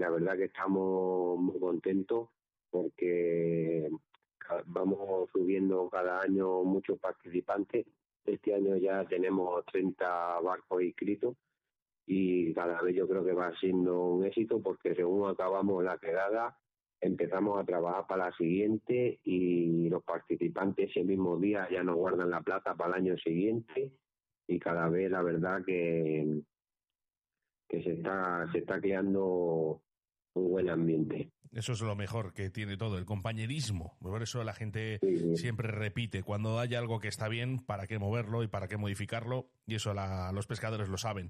la verdad que estamos muy contentos porque vamos subiendo cada año muchos participantes. Este año ya tenemos 30 barcos inscritos y cada vez yo creo que va siendo un éxito porque según acabamos la quedada empezamos a trabajar para la siguiente y los participantes ese mismo día ya nos guardan la plata para el año siguiente y cada vez la verdad que se está creando un buen ambiente. Eso es lo mejor que tiene todo, el compañerismo. Por eso la gente Sí, siempre repite, cuando hay algo que está bien, ¿para qué moverlo y para qué modificarlo? Y eso los pescadores lo saben.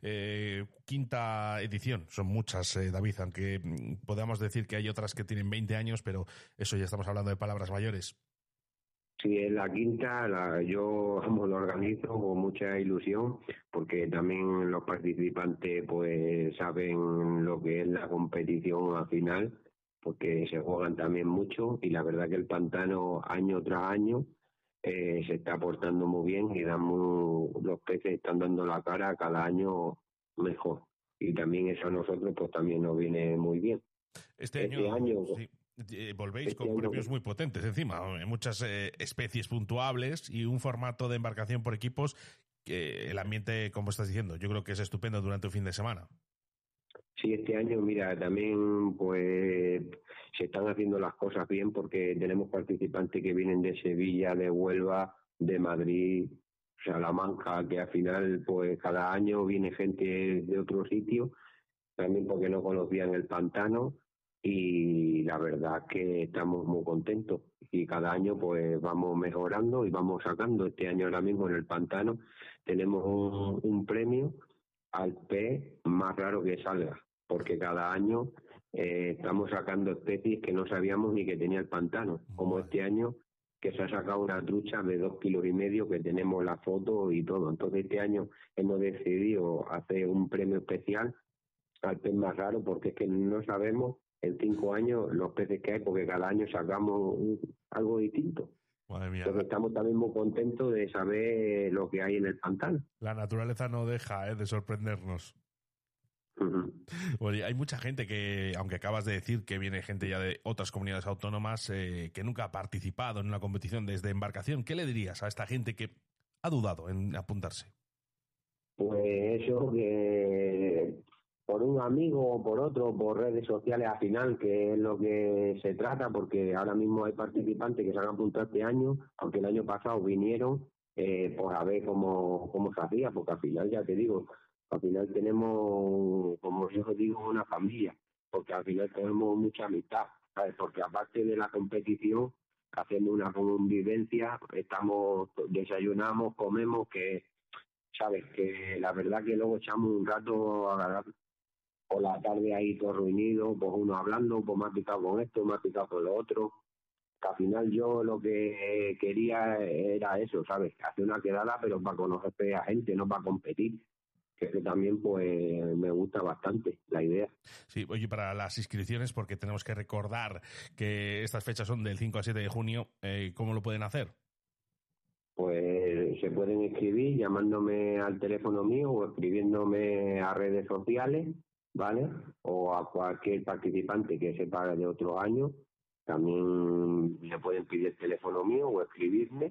Quinta edición, son muchas, David, aunque podamos decir que hay otras que tienen 20 años, pero eso ya estamos hablando de palabras mayores. sí, es la quinta, yo lo organizo con mucha ilusión porque también los participantes pues saben lo que es la competición al final porque se juegan también mucho y la verdad que el pantano año tras año se está portando muy bien y los peces están dando la cara cada año mejor y también eso a nosotros pues también nos viene muy bien. Este Este año, año, sí, volvéis este con año premios muy potentes encima, muchas especies puntuables y un formato de embarcación por equipos que el ambiente, como estás diciendo, yo creo que es estupendo durante un fin de semana. Sí, este año, mira, también pues se están haciendo las cosas bien porque tenemos participantes que vienen de Sevilla, de Huelva, de Madrid, Salamanca, que al final pues cada año viene gente de otro sitio, también porque no conocían el pantano y la verdad que estamos muy contentos y cada año pues vamos mejorando y vamos sacando. Este año ahora mismo en el pantano tenemos un premio al pez más raro que salga, porque cada año estamos sacando especies que no sabíamos ni que tenía el pantano, como Madre. este año que se ha sacado una trucha de 2,5 kilos que tenemos la foto y todo. Entonces este año hemos decidido hacer un premio especial al pez más raro porque es que no sabemos en 5 años los peces que hay porque cada año sacamos algo distinto. Madre mía, Entonces estamos también muy contentos de saber lo que hay en el pantano. la naturaleza no deja de sorprendernos. Ujú. Oye, hay mucha gente que, aunque acabas de decir que viene gente ya de otras comunidades autónomas que nunca ha participado en una competición desde embarcación, ¿qué le dirías a esta gente que ha dudado en apuntarse? Pues eso que por un amigo o por otro, por redes sociales al final, que es lo que se trata, porque ahora mismo hay participantes que se han apuntado este año, aunque el año pasado vinieron, pues a ver cómo se hacía, porque al final, ya te digo, al final tenemos, como yo digo, una familia, porque al final tenemos mucha amistad, ¿sabes? Porque aparte de la competición, hacemos una convivencia, desayunamos, comemos, que sabes que la verdad que luego echamos un rato agradable por la tarde ahí todos reunidos, pues uno hablando, pues me ha picado con esto, me ha picado con lo otro. Que al final yo lo que quería era eso, ¿sabes? Hacer una quedada, pero para conocer a gente, no para competir. Que eso también pues me gusta bastante la idea. Sí, oye, para las inscripciones, porque tenemos que recordar que estas fechas son del 5 al 7 de junio, ¿cómo lo pueden hacer? Pues se pueden escribir llamándome al teléfono mío o escribiéndome a redes sociales, ¿vale? O a cualquier participante que sepa de otro año, también le pueden pedir el teléfono mío o escribirme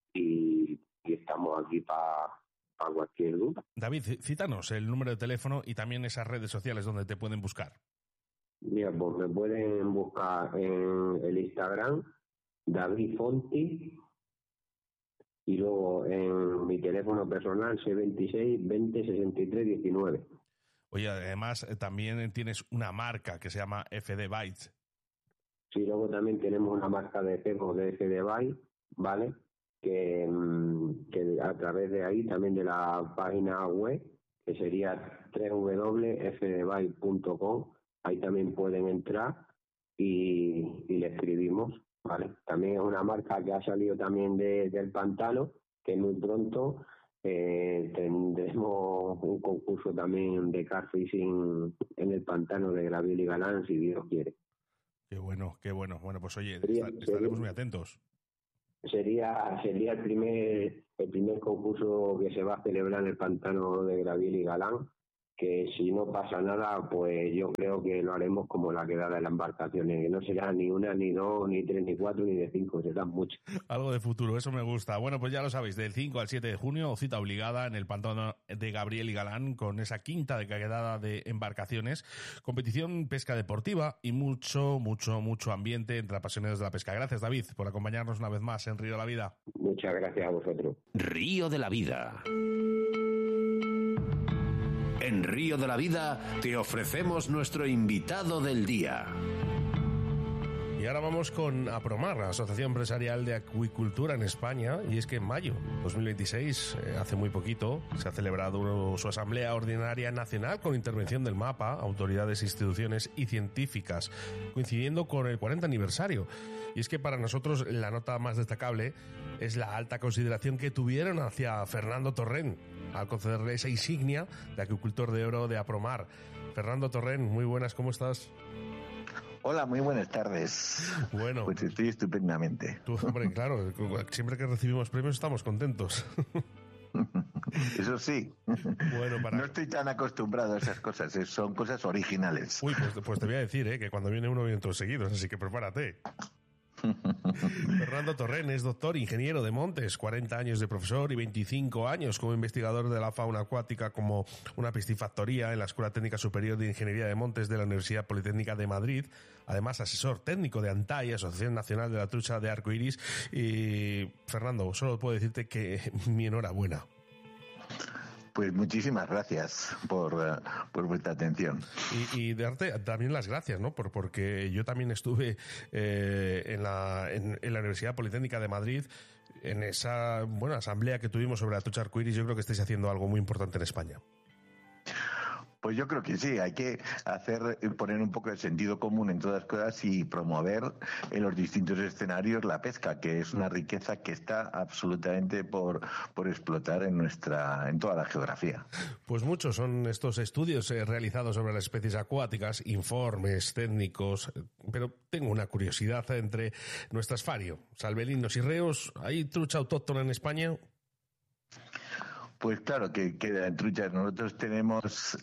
y estamos aquí para cualquier duda. David, cítanos el número de teléfono y también esas redes sociales donde te pueden buscar. Mira, pues me pueden buscar en el Instagram, David Fonti, y luego en mi teléfono personal 626 20 63 19. Oye, además también tienes una marca que se llama FD Bytes. Sí, luego también tenemos una marca de pegos de FD Byte, ¿vale? Que a través de ahí, también de la página web, que sería www.fdbyte.com, ahí también pueden entrar y le escribimos, ¿vale? También es una marca que ha salido también del pantano, que muy pronto tendremos un concurso también de car fishing en el pantano de Gravil y Galán, si Dios quiere. Qué bueno, qué bueno. Bueno, pues oye, Sería, estaremos muy atentos. sería el primer concurso que se va a celebrar en el pantano de Gravil y Galán que si no pasa nada, pues yo creo que lo haremos como la quedada de las embarcaciones, que no será ni una, ni dos, ni tres, ni cuatro, ni de cinco, serán muchas. Algo de futuro, eso me gusta. Bueno, pues ya lo sabéis, del 5 al 7 de junio, cita obligada en el pantano de Gabriel y Galán, con esa quinta de quedada de embarcaciones, competición pesca deportiva y mucho ambiente entre apasionados de la pesca. Gracias, David, por acompañarnos una vez más en Río de la Vida. Muchas gracias a vosotros. Río de la Vida. En Río de la Vida te ofrecemos nuestro invitado del día. Y ahora vamos con APROMAR, la Asociación Empresarial de Acuicultura en España, y es que en mayo de 2026, hace muy poquito, se ha celebrado su Asamblea Ordinaria Nacional con intervención del MAPA, autoridades, instituciones y científicas, coincidiendo con el 40 aniversario. Y es que para nosotros la nota más destacable es la alta consideración que tuvieron hacia Fernando Torrent al concederle esa insignia de Acuicultor de Oro de APROMAR. Fernando Torrent, muy buenas, ¿cómo estás? Hola, muy buenas tardes. Bueno, pues estoy estupendamente. Tú, hombre, claro, siempre que recibimos premios estamos contentos. Eso sí. Bueno, no estoy tan acostumbrado a esas cosas, son cosas originales. Uy, pues te voy a decir, que cuando viene uno vienen todos seguidos, así que prepárate. Fernando Torrent es doctor, ingeniero de montes, 40 años de profesor y 25 años como investigador de la fauna acuática, como una piscifactoría en la Escuela Técnica Superior de Ingeniería de Montes de la Universidad Politécnica de Madrid. Además, asesor técnico de ANTAI, Asociación Nacional de la Trucha de Arco Iris. Y Fernando, solo puedo decirte que mi enhorabuena. Pues muchísimas gracias por vuestra atención. Y darte también las gracias, ¿no? Porque yo también estuve en la Universidad Politécnica de Madrid, en esa asamblea que tuvimos sobre la trucha arcoíris. Yo creo que estáis haciendo algo muy importante en España. Pues yo creo que sí, hay que poner un poco de sentido común en todas las cosas y promover en los distintos escenarios la pesca, que es una riqueza que está absolutamente por explotar en toda la geografía. Pues muchos son estos estudios realizados sobre las especies acuáticas, informes técnicos, pero tengo una curiosidad entre nuestras fario, salvelinos y reos. ¿Hay trucha autóctona en España? Pues claro que queda en truchas. Nosotros tenemos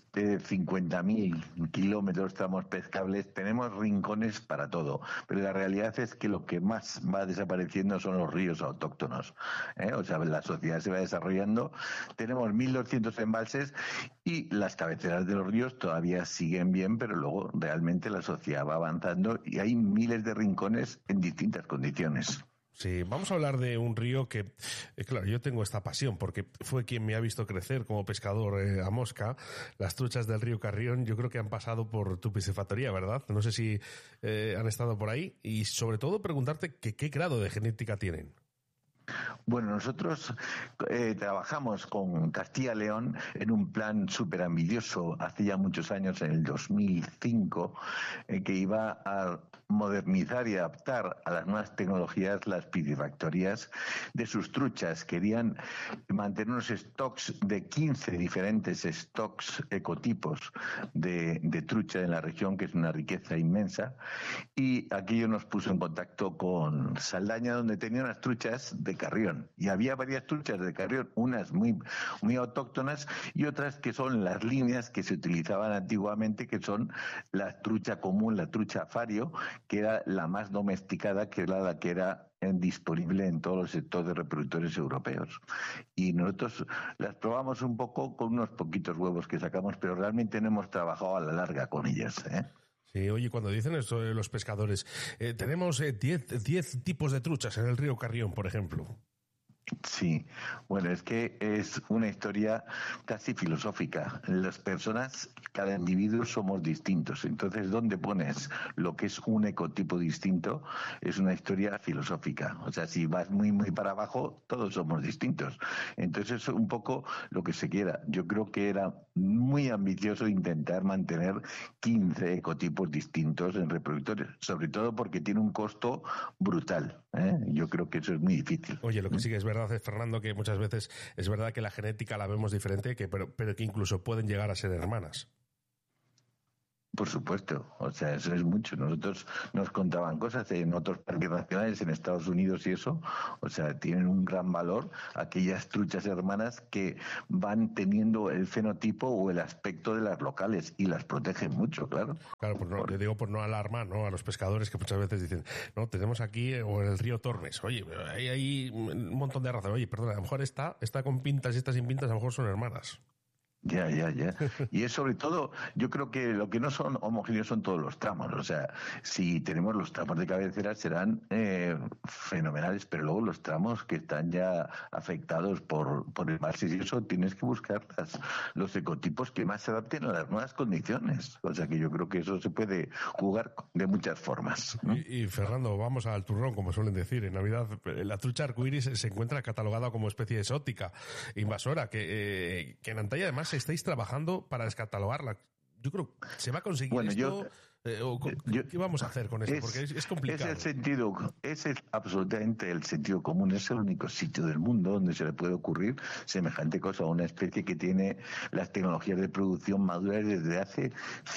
50.000 kilómetros tramos pescables, tenemos rincones para todo, pero la realidad es que lo que más va desapareciendo son los ríos autóctonos. O sea, la sociedad se va desarrollando, tenemos 1.200 embalses y las cabeceras de los ríos todavía siguen bien, pero luego realmente la sociedad va avanzando y hay miles de rincones en distintas condiciones. Sí, vamos a hablar de un río que, claro, yo tengo esta pasión porque fue quien me ha visto crecer como pescador a mosca. Las truchas del río Carrión yo creo que han pasado por tu piscifactoría, ¿verdad? No sé si han estado por ahí y sobre todo preguntarte qué grado de genética tienen. Bueno, nosotros trabajamos con Castilla-León en un plan súper ambicioso hace ya muchos años, en el 2005, que iba a modernizar y adaptar a las nuevas tecnologías las piscifactorías de sus truchas. Querían mantener unos stocks de 15 diferentes stocks, ecotipos de trucha en la región, que es una riqueza inmensa, y aquello nos puso en contacto con Saldaña, donde tenía unas truchas de Carrión, y había varias truchas de Carrión, unas muy autóctonas y otras que son las líneas que se utilizaban antiguamente, que son la trucha común, la trucha fario, que era la más domesticada, que era la que era disponible en todos los sectores reproductores europeos. Y nosotros las probamos un poco con unos poquitos huevos que sacamos, pero realmente no hemos trabajado a la larga con ellas, Sí, oye, cuando dicen esto los pescadores, tenemos 10 tipos de truchas en el río Carrión, por ejemplo. Sí, bueno, es que es una historia casi filosófica. Las personas, cada individuo somos distintos. Entonces, ¿dónde pones lo que es un ecotipo distinto? Es una historia filosófica. O sea, si vas muy para abajo, todos somos distintos. Entonces, es un poco lo que se quiera. Yo creo que era muy ambicioso intentar mantener 15 ecotipos distintos en reproductores, sobre todo porque tiene un costo brutal. Yo creo que eso es muy difícil. Oye, lo que sí que es verdad es, Fernando, que muchas veces es verdad que la genética la vemos diferente, pero que incluso pueden llegar a ser hermanas. Por supuesto, o sea, eso es mucho. Nosotros nos contaban cosas en otros parques nacionales, en Estados Unidos y eso, o sea, tienen un gran valor aquellas truchas hermanas que van teniendo el fenotipo o el aspecto de las locales y las protegen mucho, claro. Claro, pues no, te digo por no alarmar, ¿no?, a los pescadores que muchas veces dicen, no, tenemos aquí o en el río Tormes, oye, hay un montón de razas, oye, perdona, a lo mejor está con pintas y está sin pintas, a lo mejor son hermanas. Ya. Y es sobre todo, yo creo que lo que no son homogéneos son todos los tramos. O sea, si tenemos los tramos de cabecera serán fenomenales, pero luego los tramos que están ya afectados por el marxismo y eso, tienes que buscar los ecotipos que más se adapten a las nuevas condiciones. O sea que yo creo que eso se puede jugar de muchas formas, ¿no? Y Fernando, vamos al turrón, como suelen decir. En Navidad, la trucha arcoíris se encuentra catalogada como especie exótica, invasora, que en Antalla además estáis trabajando para descatalogarla. Yo creo que se va a conseguir esto. ¿Qué vamos a hacer con esto? Porque es complicado. Ese es absolutamente el sentido común. Es el único sitio del mundo donde se le puede ocurrir semejante cosa a una especie que tiene las tecnologías de producción maduras desde hace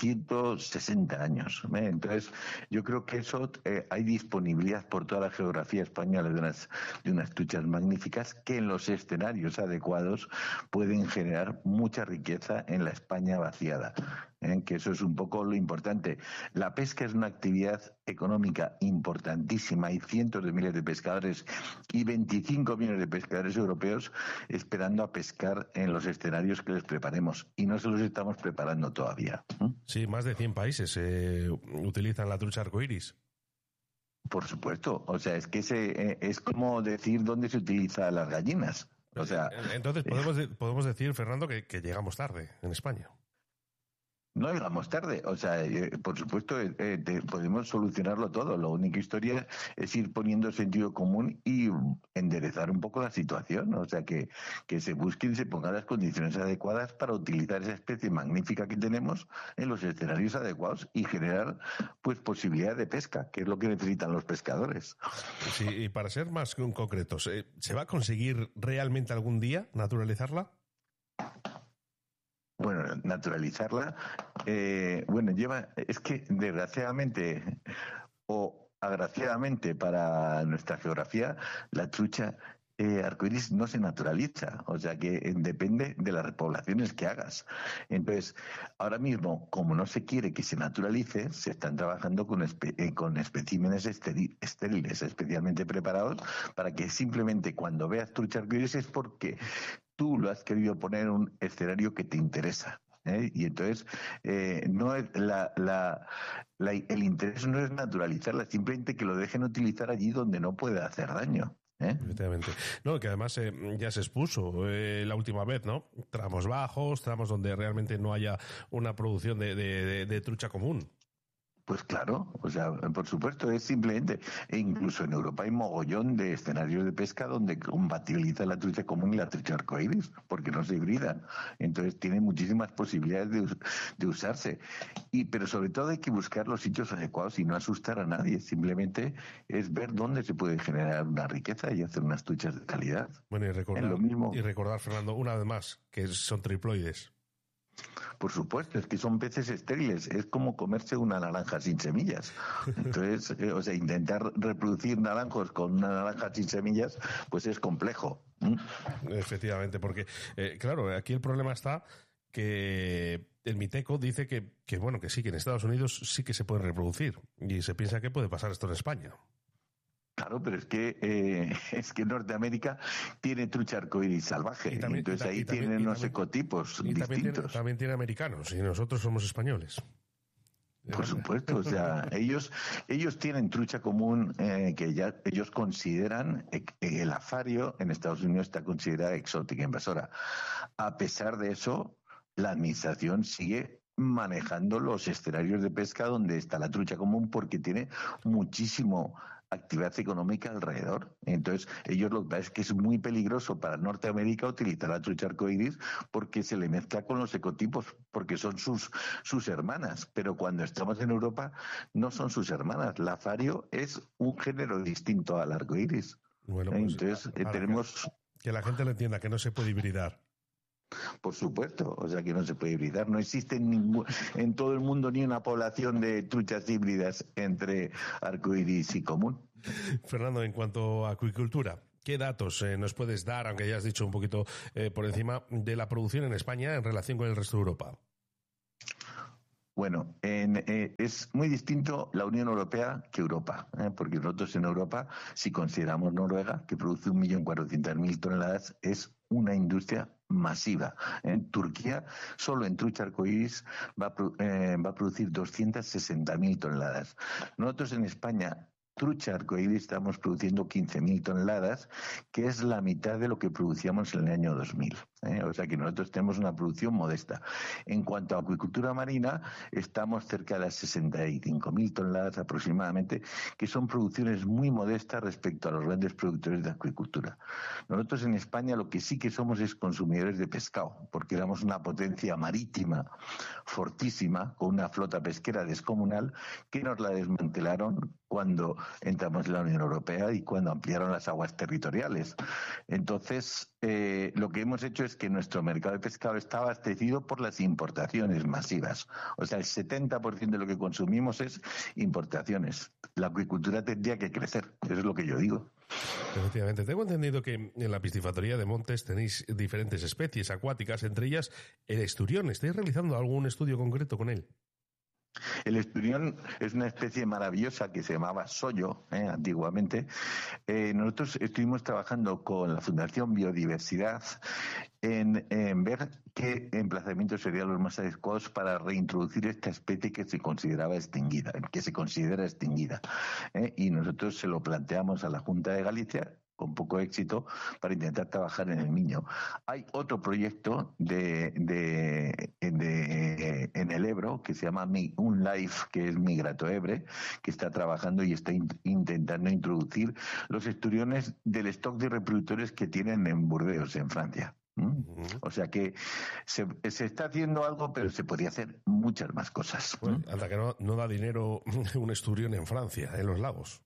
160 años. Entonces, yo creo que eso hay disponibilidad por toda la geografía española de unas truchas magníficas que en los escenarios adecuados pueden generar mucha riqueza en la España vaciada. Que eso es un poco lo importante. La pesca es una actividad económica importantísima. Hay cientos de miles de pescadores y 25 millones de pescadores europeos esperando a pescar en los escenarios que les preparemos. Y no se los estamos preparando todavía. Sí, más de 100 países utilizan la trucha arcoíris. Por supuesto. O sea, es que es como decir dónde se utiliza las gallinas. O sea, entonces podemos decir, Fernando, que llegamos tarde en España. No llegamos tarde, o sea, por supuesto podemos solucionarlo todo. La única historia es ir poniendo sentido común y enderezar un poco la situación, o sea, que se busquen y se pongan las condiciones adecuadas para utilizar esa especie magnífica que tenemos en los escenarios adecuados y generar pues posibilidad de pesca, que es lo que necesitan los pescadores. Sí, y para ser más concretos, ¿se va a conseguir realmente algún día naturalizarla? Bueno, naturalizarla, es que desgraciadamente o agraciadamente para nuestra geografía, la trucha arcoíris no se naturaliza, o sea que depende de las repoblaciones que hagas. Entonces, ahora mismo, como no se quiere que se naturalice, se están trabajando con especímenes estériles, especialmente preparados, para que simplemente cuando veas trucha arcoíris es porque tú lo has querido poner en un escenario que te interesa. Y entonces no es el interés no es naturalizarla, simplemente que lo dejen utilizar allí donde no pueda hacer daño. Efectivamente. No, que además ya se expuso la última vez, ¿no? Tramos bajos, tramos donde realmente no haya una producción de trucha común. Pues claro, o sea, por supuesto, es simplemente, e incluso en Europa hay mogollón de escenarios de pesca donde compatibiliza la trucha común y la trucha arcoíris, porque no se hibridan. Entonces tiene muchísimas posibilidades de usarse. Pero sobre todo hay que buscar los sitios adecuados y no asustar a nadie. Simplemente es ver dónde se puede generar una riqueza y hacer unas truchas de calidad. Bueno, y recordar, Fernando, una vez más, que son triploides. Por supuesto, es que son peces estériles, es como comerse una naranja sin semillas. Entonces, o sea, intentar reproducir naranjos con una naranja sin semillas, pues es complejo. Efectivamente, porque, claro, aquí el problema está que el Miteco dice que sí, que en Estados Unidos sí que se puede reproducir, y se piensa que puede pasar esto en España. Claro, pero es que Norteamérica tiene trucha arcoíris salvaje, entonces ahí tienen unos ecotipos distintos. También tiene americanos, y nosotros somos españoles. Por supuesto, o sea, ellos tienen trucha común que ya ellos consideran, el afario en Estados Unidos está considerada exótica, invasora. A pesar de eso, la administración sigue manejando los escenarios de pesca donde está la trucha común porque tiene muchísimo actividad económica alrededor. Entonces, ellos lo que pasa es que es muy peligroso para Norteamérica utilizar la trucha arcoíris porque se le mezcla con los ecotipos, porque son sus hermanas. Pero cuando estamos en Europa, no son sus hermanas. La afario es un género distinto al arcoíris. Bueno, pues, entonces, tenemos... Que la gente lo entienda, que no se puede hibridar. Por supuesto, o sea que no se puede hibridar. No existe en todo el mundo ni una población de truchas híbridas entre arcoiris y común. Fernando, en cuanto a acuicultura, ¿qué datos nos puedes dar, aunque ya has dicho un poquito por encima, de la producción en España en relación con el resto de Europa? Bueno, es muy distinto la Unión Europea que Europa, porque nosotros en Europa, si consideramos Noruega, que produce 1.400.000 toneladas, es una industria masiva. En Turquía, solo en trucha arcoíris va a producir 260.000 toneladas. Nosotros en España, trucha arcoíris, estamos produciendo 15.000 toneladas, que es la mitad de lo que producíamos en el año 2000. O sea que nosotros tenemos una producción modesta. En cuanto a acuicultura marina, estamos cerca de las 65.000 toneladas aproximadamente, que son producciones muy modestas respecto a los grandes productores de acuicultura. Nosotros en España lo que sí que somos es consumidores de pescado, porque éramos una potencia marítima fortísima, con una flota pesquera descomunal, que nos la desmantelaron cuando entramos en la Unión Europea y cuando ampliaron las aguas territoriales. Entonces, lo que hemos hecho es que nuestro mercado de pescado está abastecido por las importaciones masivas. O sea, el 70% de lo que consumimos es importaciones. La acuicultura tendría que crecer, eso es lo que yo digo. Efectivamente. Tengo entendido que en la piscifactoría de Montes tenéis diferentes especies acuáticas, entre ellas el esturión. ¿Estáis realizando algún estudio concreto con él? El esturión es una especie maravillosa que se llamaba sollo, antiguamente. Nosotros estuvimos trabajando con la Fundación Biodiversidad en ver qué emplazamientos serían los más adecuados para reintroducir esta especie que se considera extinguida. Y nosotros se lo planteamos a la Junta de Galicia con poco éxito, para intentar trabajar en el Miño. Hay otro proyecto en el Ebro que se llama Un Life, que es Migrato Ebre, que está trabajando y está intentando introducir los esturiones del stock de reproductores que tienen en Burdeos, en Francia. O sea que se está haciendo algo, pero se podría hacer muchas más cosas. Bueno, hasta que no da dinero un esturión en Francia, en los lagos.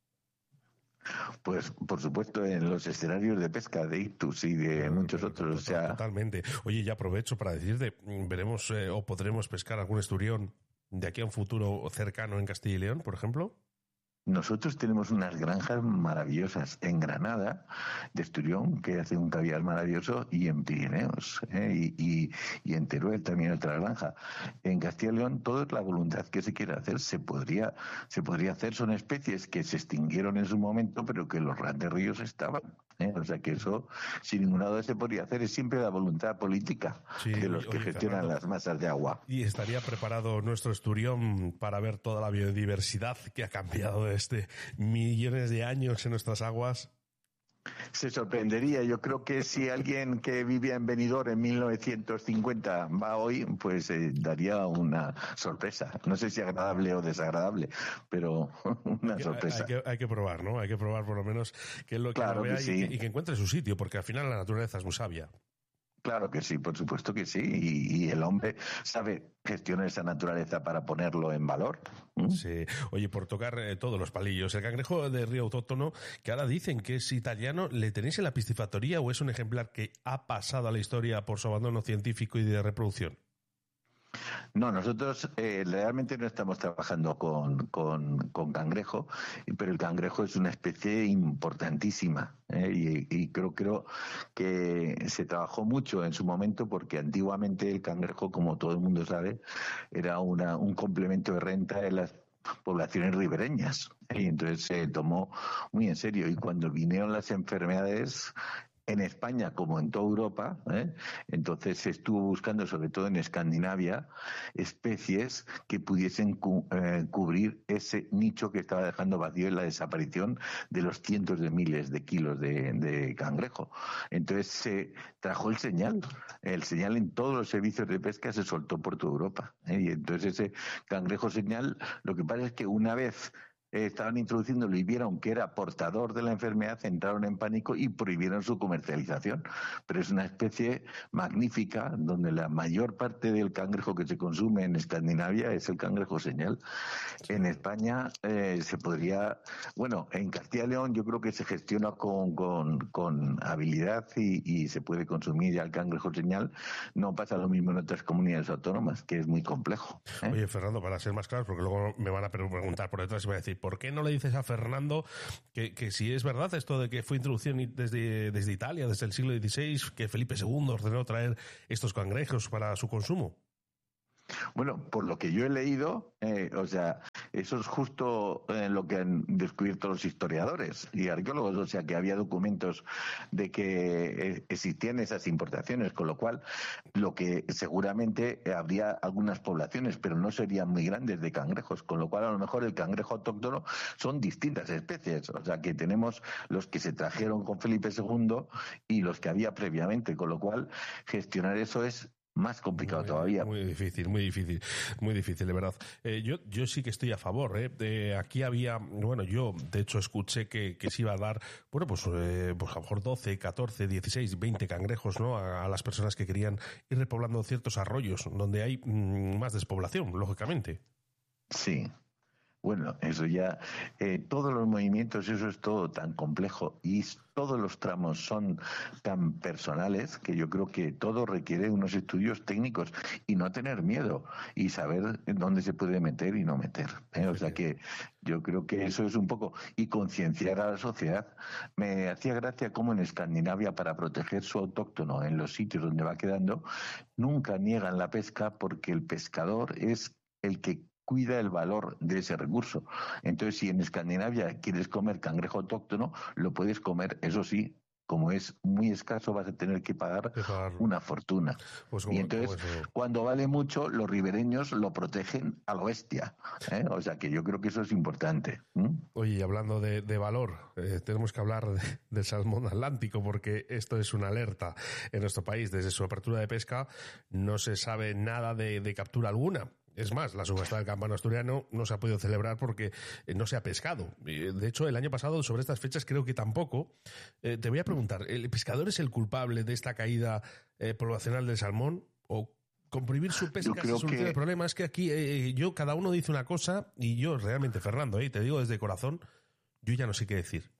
Pues, por supuesto, en los escenarios de pesca de ictus y de muchos otros. O sea... Totalmente. Oye, ya aprovecho para decirte, veremos o podremos pescar algún esturión de aquí a un futuro cercano en Castilla y León, por ejemplo. Nosotros tenemos unas granjas maravillosas en Granada, de esturión, que hace un caviar maravilloso, y en Pirineos, y en Teruel también otra granja. En Castilla y León, toda la voluntad que se quiera hacer se podría hacer. Son especies que se extinguieron en su momento, pero que en los grandes ríos estaban. O sea que eso, sin ninguna duda, se podría hacer. Es siempre la voluntad política de los que gestionan Fernando, las masas de agua. ¿Y estaría preparado nuestro esturión para ver toda la biodiversidad que ha cambiado desde millones de años en nuestras aguas? Se sorprendería. Yo creo que si alguien que vivía en Benidorm en 1950 va hoy, pues daría una sorpresa. No sé si agradable o desagradable, pero una sorpresa. Hay que probar, ¿no? Hay que probar por lo menos que es lo que claro vea que sí. y que encuentre su sitio, porque al final la naturaleza es muy sabia. Claro que sí, por supuesto que sí. Y el hombre sabe gestionar esa naturaleza para ponerlo en valor. Sí. Oye, por tocar todos los palillos, el cangrejo de río autóctono, que ahora dicen que es italiano, ¿le tenéis en la piscifactoría o es un ejemplar que ha pasado a la historia por su abandono científico y de reproducción? No, nosotros realmente no estamos trabajando con cangrejo, pero el cangrejo es una especie importantísima y creo que se trabajó mucho en su momento porque antiguamente el cangrejo, como todo el mundo sabe, era un complemento de renta en las poblaciones ribereñas y entonces se tomó muy en serio y cuando vinieron las enfermedades en España como en toda Europa, entonces se estuvo buscando, sobre todo en Escandinavia, especies que pudiesen cubrir ese nicho que estaba dejando vacío en la desaparición de los cientos de miles de kilos de cangrejo. Entonces se trajo el señal en todos los servicios de pesca se soltó por toda Europa, y entonces ese cangrejo señal, lo que pasa es que una vez estaban introduciéndolo y vieron que era portador de la enfermedad, entraron en pánico y prohibieron su comercialización. Pero es una especie magnífica, donde la mayor parte del cangrejo que se consume en Escandinavia es el cangrejo señal. En España se podría, bueno, en Castilla y León yo creo que se gestiona con habilidad y se puede consumir ya el cangrejo señal. No pasa lo mismo en otras comunidades autónomas, que es muy complejo. Oye, Fernando, para ser más claros, porque luego me van a preguntar por detrás y me van a decir, ¿por qué no le dices a Fernando que si es verdad esto de que fue introducido desde Italia, desde el siglo XVI, que Felipe II ordenó traer estos cangrejos para su consumo? Bueno, por lo que yo he leído, eso es justo lo que han descubierto los historiadores y arqueólogos, o sea, que había documentos de que existían esas importaciones, con lo cual lo que seguramente habría algunas poblaciones, pero no serían muy grandes de cangrejos, con lo cual a lo mejor el cangrejo autóctono son distintas especies, o sea, que tenemos los que se trajeron con Felipe II y los que había previamente, con lo cual gestionar eso es más complicado todavía. Muy difícil, de verdad. Yo sí que estoy a favor. Aquí había, bueno, yo de hecho escuché que se iba a dar, bueno, pues a lo mejor 12, 14, 16, 20 cangrejos, ¿no? A las personas que querían ir repoblando ciertos arroyos donde hay más despoblación, lógicamente. Sí. Bueno, eso ya, todos los movimientos, eso es todo tan complejo y todos los tramos son tan personales que yo creo que todo requiere unos estudios técnicos y no tener miedo y saber dónde se puede meter y no meter. O sea que yo creo que eso es un poco, y concienciar a la sociedad. Me hacía gracia cómo en Escandinavia, para proteger su autóctono en los sitios donde va quedando, nunca niegan la pesca porque el pescador es el que cuida el valor de ese recurso. Entonces, si en Escandinavia quieres comer cangrejo autóctono, lo puedes comer, eso sí, como es muy escaso, vas a tener que pagar una fortuna. Pues y entonces, cuando vale mucho, los ribereños lo protegen a lo bestia. O sea que yo creo que eso es importante. Oye, y hablando de valor, tenemos que hablar del salmón atlántico, porque esto es una alerta en nuestro país. Desde su apertura de pesca no se sabe nada de captura alguna. Es más, la subasta del campano asturiano no se ha podido celebrar porque no se ha pescado. De hecho, el año pasado, sobre estas fechas, creo que tampoco. Te voy a preguntar, ¿el pescador es el culpable de esta caída poblacional del salmón? ¿O con prohibir su pesca se soluciona el problema? Es que aquí cada uno dice una cosa y yo realmente, Fernando, te digo desde corazón, yo ya no sé qué decir.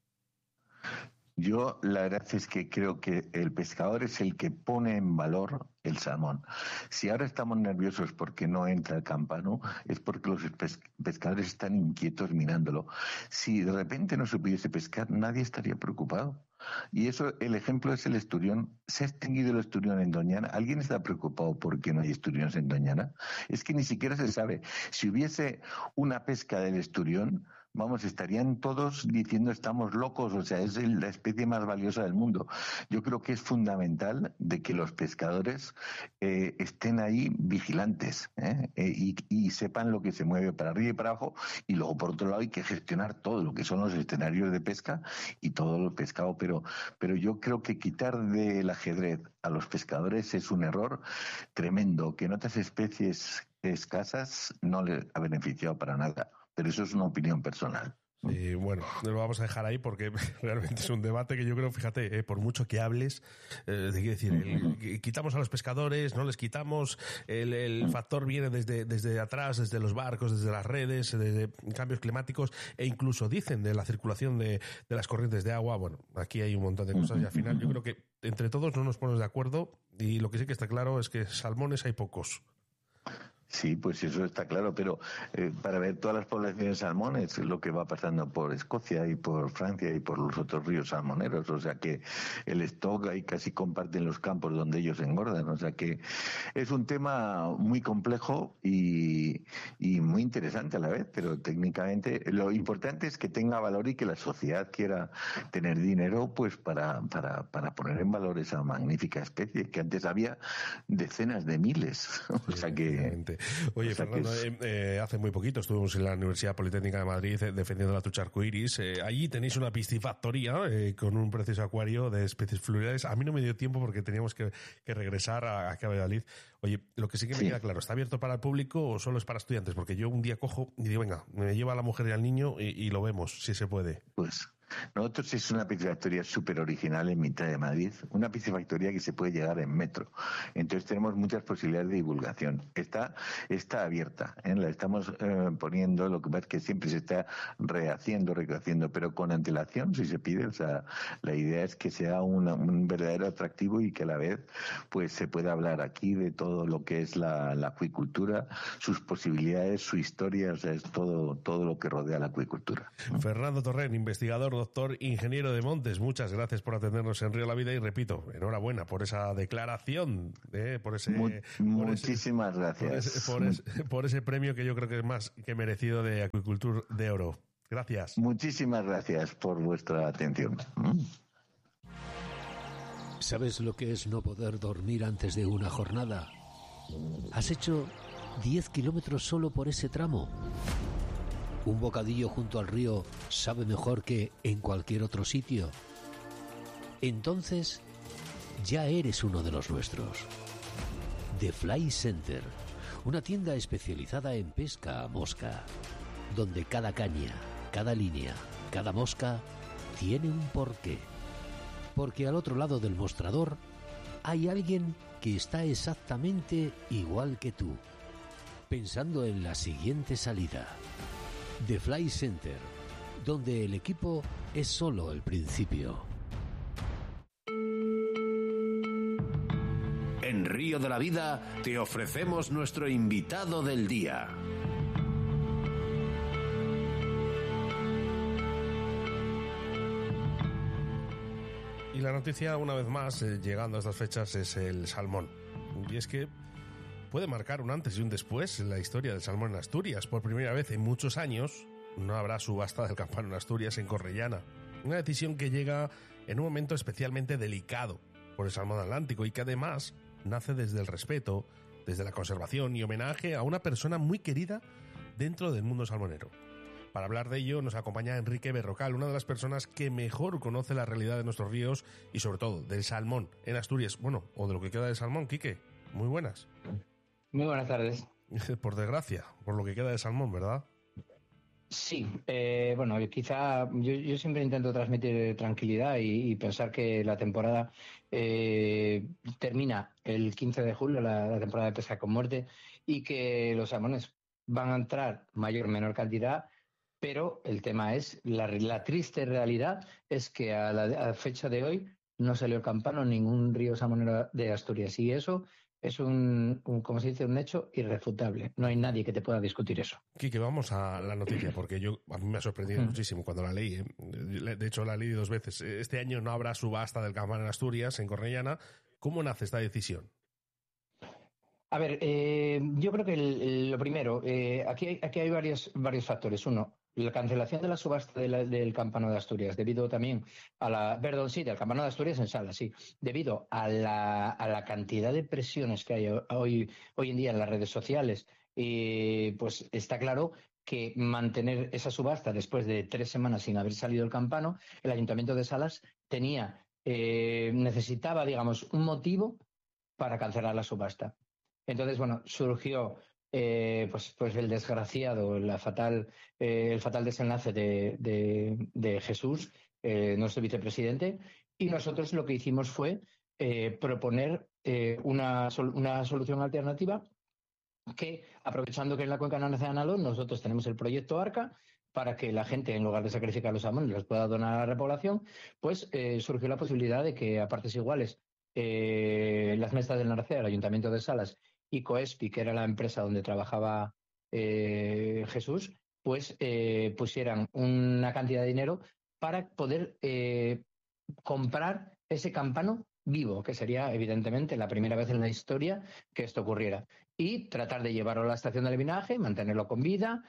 Yo la verdad es que creo que el pescador es el que pone en valor el salmón. Si ahora estamos nerviosos porque no entra el campano, es porque los pescadores están inquietos mirándolo. Si de repente no se pudiese pescar, nadie estaría preocupado. Y eso, el ejemplo es el esturión. ¿Se ha extinguido el esturión en Doñana? ¿Alguien está preocupado porque no hay esturiones en Doñana? Es que ni siquiera se sabe. Si hubiese una pesca del esturión, estarían todos diciendo estamos locos, o sea, es la especie más valiosa del mundo. Yo creo que es fundamental de que los pescadores estén ahí vigilantes y sepan lo que se mueve para arriba y para abajo, y luego por otro lado hay que gestionar todo lo que son los escenarios de pesca y todo el pescado, pero yo creo que quitar del ajedrez a los pescadores es un error tremendo, que en otras especies escasas no les ha beneficiado para nada. Pero eso es una opinión personal. Sí, bueno, lo vamos a dejar ahí porque realmente es un debate que yo creo, fíjate, por mucho que hables, quitamos a los pescadores, no les quitamos, el factor viene desde atrás, desde los barcos, desde las redes, desde cambios climáticos, e incluso dicen de la circulación de las corrientes de agua. Bueno, aquí hay un montón de cosas y al final yo creo que entre todos no nos ponemos de acuerdo, y lo que sí que está claro es que salmones hay pocos. Sí, pues eso está claro, pero para ver todas las poblaciones de salmones, lo que va pasando por Escocia y por Francia y por los otros ríos salmoneros, o sea que el stock ahí casi comparten los campos donde ellos engordan, o sea que es un tema muy complejo y muy interesante a la vez, pero técnicamente lo importante es que tenga valor y que la sociedad quiera tener dinero pues para poner en valor esa magnífica especie, que antes había decenas de miles, o sea que Oye, Fernando, hace muy poquito estuvimos en la Universidad Politécnica de Madrid defendiendo la trucha arcoiris. Allí tenéis una piscifactoría con un precioso acuario de especies fluviales. A mí no me dio tiempo porque teníamos que regresar a Valladolid. Oye, lo que sí que me queda claro, ¿está abierto para el público o solo es para estudiantes? Porque yo un día cojo y digo, venga, me lleva a la mujer y al niño y lo vemos, si se puede. Pues nosotros es una piscifactoría súper original en mitad de Madrid, una piscifactoría que se puede llegar en metro. Entonces tenemos muchas posibilidades de divulgación. Está abierta, la estamos poniendo, lo que pasa es que siempre se está recreaciendo, pero con antelación si se pide. O sea, la idea es que sea un verdadero atractivo y que a la vez pues se pueda hablar aquí de todo lo que es la acuicultura, sus posibilidades, su historia, o sea, es todo lo que rodea la acuicultura. Fernando Torrent, investigador, doctor, ingeniero de montes, muchas gracias por atendernos en Río de la Vida y repito, enhorabuena por esa declaración, muchísimas gracias por ese premio que yo creo que es más que merecido de Acuicultura de Oro. Gracias. Muchísimas gracias por vuestra atención. ¿Sabes lo que es no poder dormir antes de una jornada? ¿Has hecho 10 kilómetros solo por ese tramo? Un bocadillo junto al río sabe mejor que en cualquier otro sitio. Entonces, ya eres uno de los nuestros. The Fly Center, una tienda especializada en pesca a mosca, donde cada caña, cada línea, cada mosca tiene un porqué. Porque al otro lado del mostrador hay alguien que está exactamente igual que tú, pensando en la siguiente salida. The Fly Center, donde el equipo es solo el principio. En Río de la Vida te ofrecemos nuestro invitado del día. Y la noticia, una vez más, llegando a estas fechas, es el salmón. Y es que puede marcar un antes y un después en la historia del salmón en Asturias. Por primera vez en muchos años no habrá subasta del campano en Asturias, en Correllana. Una decisión que llega en un momento especialmente delicado por el salmón atlántico y que además nace desde el respeto, desde la conservación y homenaje a una persona muy querida dentro del mundo salmonero. Para hablar de ello nos acompaña Enrique Berrocal, una de las personas que mejor conoce la realidad de nuestros ríos y sobre todo del salmón en Asturias. Bueno, o de lo que queda de salmón. Quique, muy buenas. Muy buenas tardes. Por desgracia, por lo que queda de salmón, ¿verdad? Sí, bueno, quizá yo siempre intento transmitir tranquilidad y pensar que la temporada termina el 15 de julio, la temporada de pesca con muerte, y que los salmones van a entrar mayor o menor cantidad, pero el tema es, la triste realidad es que a la fecha de hoy no salió el campano en ningún río salmonero de Asturias, y eso es como se dice, un hecho irrefutable. No hay nadie que te pueda discutir eso. Quique, vamos a la noticia, porque a mí me ha sorprendido muchísimo cuando la leí. De hecho, la leí 2 veces. Este año no habrá subasta del campano en Asturias, en Cornellana. ¿Cómo nace esta decisión? A ver, yo creo que lo primero, aquí hay varios factores. Uno, la cancelación de la subasta del campano de Asturias, debido también del campano de Asturias en Salas, sí, debido a la cantidad de presiones que hay hoy en día en las redes sociales, pues está claro que mantener esa subasta después de 3 semanas sin haber salido el campano, el Ayuntamiento de Salas necesitaba, digamos, un motivo para cancelar la subasta. Entonces, bueno, surgió pues el desgraciado, el fatal desenlace de Jesús, nuestro vicepresidente, y nosotros lo que hicimos fue proponer una solución alternativa que, aprovechando que en la cuenca no nace Nalón, nosotros tenemos el proyecto ARCA para que la gente, en lugar de sacrificar los salmones, los pueda donar a la repoblación, pues surgió la posibilidad de que a partes iguales las mesas del Narcea, el Ayuntamiento de Salas y Coespi, que era la empresa donde trabajaba Jesús, pues pusieran una cantidad de dinero para poder comprar ese campano vivo, que sería evidentemente la primera vez en la historia que esto ocurriera, y tratar de llevarlo a la estación de alevinaje, mantenerlo con vida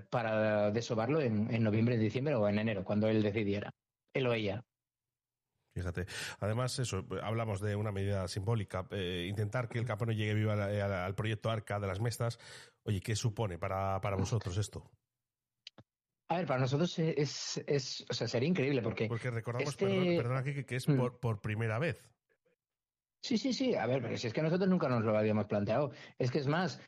para desovarlo en noviembre, diciembre o en enero, cuando él decidiera, él o ella. Fíjate. Además, eso, hablamos de una medida simbólica. Intentar que el campano llegue vivo al proyecto Arca de las Mestas. Oye, ¿qué supone para vosotros esto? A ver, para nosotros o sea, sería increíble porque recordamos, perdona, que es por primera vez. Sí. A ver, pero si es que nosotros nunca nos lo habíamos planteado. Es que es más,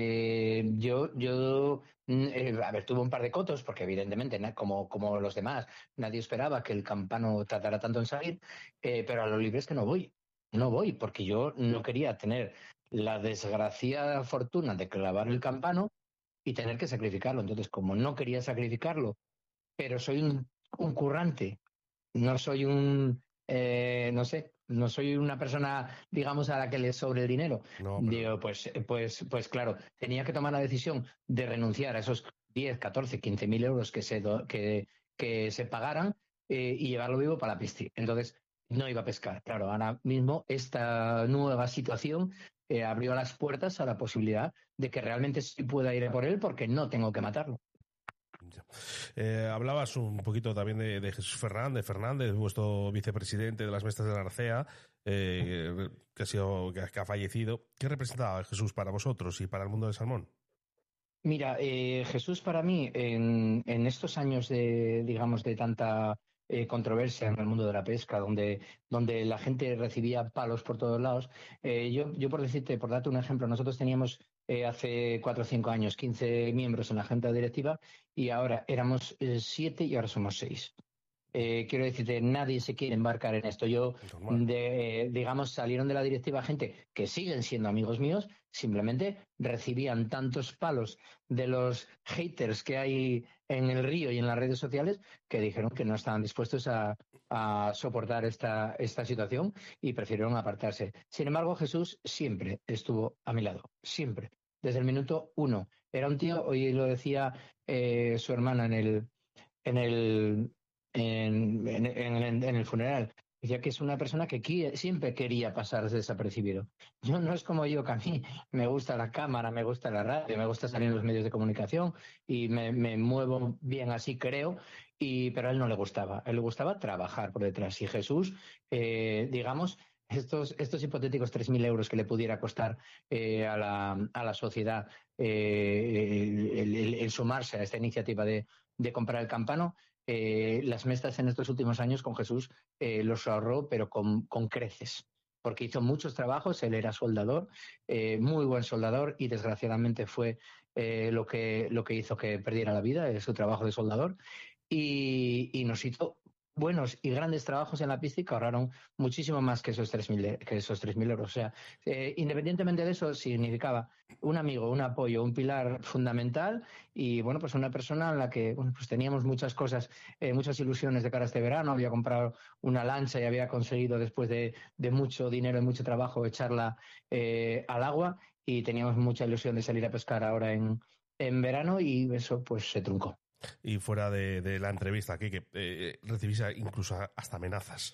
a ver, tuve un par de cotos, porque evidentemente, como los demás, nadie esperaba que el campano tardara tanto en salir, pero a lo libre es que no voy, porque yo no quería tener la desgraciada fortuna de clavar el campano y tener que sacrificarlo. Entonces, como no quería sacrificarlo, pero soy un currante, no soy no sé, no soy una persona, digamos, a la que le sobre el dinero. No, pero... Digo, pues claro, tenía que tomar la decisión de renunciar a esos 10, 14, 15.000 euros que se pagaran y llevarlo vivo para la piscina. Entonces, no iba a pescar. Claro, ahora mismo esta nueva situación abrió las puertas a la posibilidad de que realmente sí pueda ir a por él porque no tengo que matarlo. Hablabas un poquito también de Jesús Fernández, vuestro vicepresidente de las Mestas de la Narcea, que ha fallecido. ¿Qué representaba Jesús para vosotros y para el mundo del salmón? Mira, Jesús para mí, en estos años de tanta controversia en el mundo de la pesca, donde la gente recibía palos por todos lados, yo por darte un ejemplo, nosotros teníamos hace 4 o 5 años 15 miembros en la junta directiva y ahora éramos 7 y ahora somos 6. Quiero decirte, nadie se quiere embarcar en esto. Digamos, salieron de la directiva gente que siguen siendo amigos míos, simplemente recibían tantos palos de los haters que hay en el río y en las redes sociales que dijeron que no estaban dispuestos a soportar esta situación y prefirieron apartarse. Sin embargo, Jesús siempre estuvo a mi lado, siempre, desde el minuto 1. Era un tío, hoy lo decía su hermana en el funeral, decía que es una persona que siempre quería pasar desapercibido. Yo no es como yo, que a mí me gusta la cámara, me gusta la radio, me gusta salir en los medios de comunicación y me muevo bien así, creo, pero a él no le gustaba. A él le gustaba trabajar por detrás. Y Jesús, digamos, estos hipotéticos 3.000 euros que le pudiera costar a la sociedad el sumarse a esta iniciativa de comprar el campano, las mestas en estos últimos años con Jesús los ahorró, pero con creces, porque hizo muchos trabajos. Él era soldador, muy buen soldador, y desgraciadamente fue lo que hizo que perdiera la vida, su trabajo de soldador, y nos hizo buenos y grandes trabajos en la pista y que ahorraron muchísimo más que esos 3.000 euros. O sea, independientemente de eso, significaba un amigo, un apoyo, un pilar fundamental y, bueno, pues una persona en la que, bueno, pues teníamos muchas cosas, muchas ilusiones de cara a este verano. Había comprado una lancha y había conseguido, después de mucho dinero y mucho trabajo, echarla al agua, y teníamos mucha ilusión de salir a pescar ahora en verano, y eso pues se truncó. Y fuera de la entrevista aquí, que recibís incluso hasta amenazas.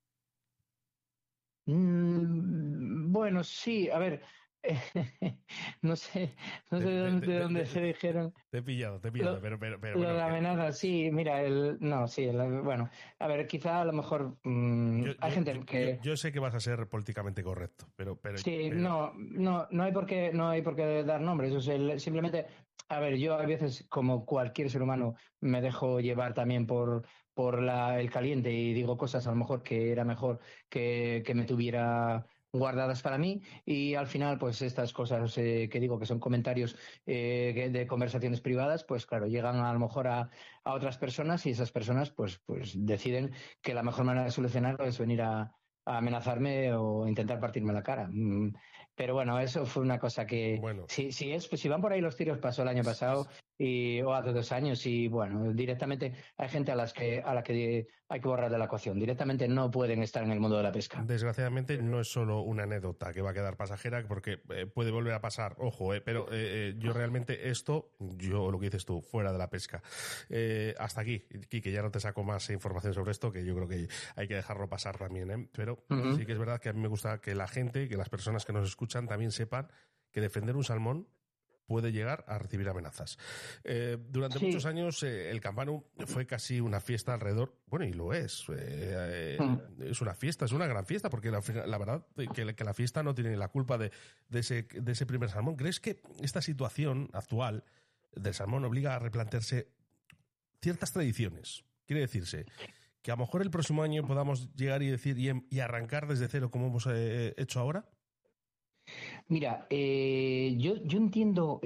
Bueno, sí, a ver, no sé de dónde se dijeron. Te he pillado, pero lo de la amenaza, sí, mira, bueno, a ver, quizá a lo mejor hay gente que... Yo sé que vas a ser políticamente correcto, pero sí, pero... no hay por qué dar nombres, simplemente, a ver, yo a veces, como cualquier ser humano, me dejo llevar también por el caliente y digo cosas a lo mejor que era mejor que me tuviera guardadas para mí, y al final pues estas cosas que digo que son comentarios de conversaciones privadas, pues claro, llegan a lo mejor a otras personas, y esas personas pues deciden que la mejor manera de solucionarlo es venir a amenazarme o intentar partirme la cara. Pero bueno, eso fue una cosa que, bueno, si van por ahí los tiros, pasó el año pasado o hace 2 años, y bueno, directamente hay gente a la que hay que borrar de la ecuación. Directamente no pueden estar en el mundo de la pesca. Desgraciadamente no es solo una anécdota que va a quedar pasajera, porque puede volver a pasar, ojo, pero yo realmente lo que dices tú, fuera de la pesca. Hasta aquí, Quique, ya no te saco más información sobre esto, que yo creo que hay que dejarlo pasar también, pero sí que es verdad que a mí me gusta que la gente, que las personas que nos escuchan también sepan que defender un salmón puede llegar a recibir amenazas. Durante muchos años el campano fue casi una fiesta alrededor, bueno, y lo es. Es una fiesta, es una gran fiesta, porque la verdad que la fiesta no tiene la culpa de ese primer salmón. ¿Crees que esta situación actual del salmón obliga a replantearse ciertas tradiciones? Quiere decirse que a lo mejor el próximo año podamos llegar y decir y arrancar desde cero como hemos hecho ahora. Mira, yo entiendo,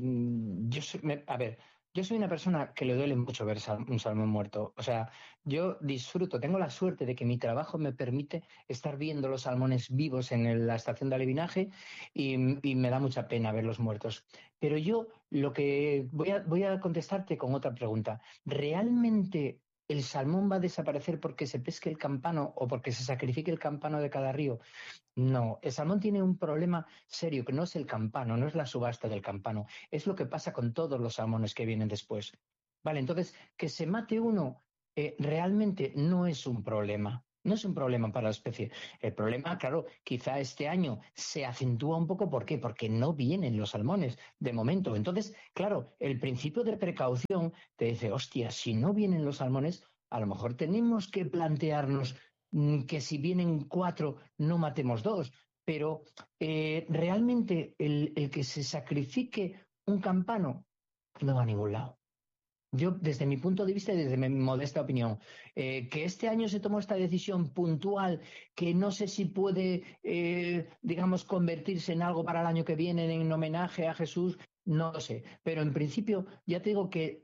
yo soy una persona que le duele mucho ver un salmón muerto. O sea, yo disfruto, tengo la suerte de que mi trabajo me permite estar viendo los salmones vivos en la estación de alevinaje y me da mucha pena verlos muertos. Pero yo lo que voy a contestarte con otra pregunta. ¿Realmente el salmón va a desaparecer porque se pesque el campano o porque se sacrifique el campano de cada río? No, el salmón tiene un problema serio, que no es el campano, no es la subasta del campano, es lo que pasa con todos los salmones que vienen después. Vale, entonces, que se mate uno realmente no es un problema. No es un problema para la especie. El problema, claro, quizá este año se acentúa un poco. ¿Por qué? Porque no vienen los salmones de momento. Entonces, claro, el principio de precaución te dice, hostia, si no vienen los salmones, a lo mejor tenemos que plantearnos que si vienen 4, no matemos 2. Pero realmente el que se sacrifique un campano no va a ningún lado. Yo, desde mi punto de vista y desde mi modesta opinión, que este año se tomó esta decisión puntual, que no sé si puede, digamos, convertirse en algo para el año que viene, en homenaje a Jesús, no lo sé. Pero en principio, ya te digo que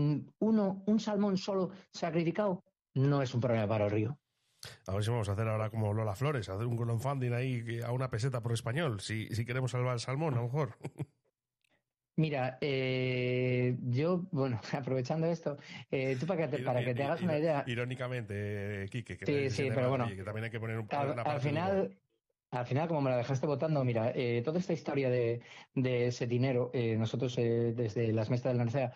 un salmón solo sacrificado no es un problema para el río. A ver si vamos a hacer ahora como Lola Flores, hacer un crowdfunding ahí a una peseta por español, si queremos salvar el salmón, a lo mejor. Mira, yo, bueno, aprovechando esto, tú para que te hagas una idea. Irónicamente, Quique, que sí, pero bueno, que también hay que poner una parte. Al final, como me la dejaste votando, mira, toda esta historia de ese dinero, nosotros desde las mesas del Narcea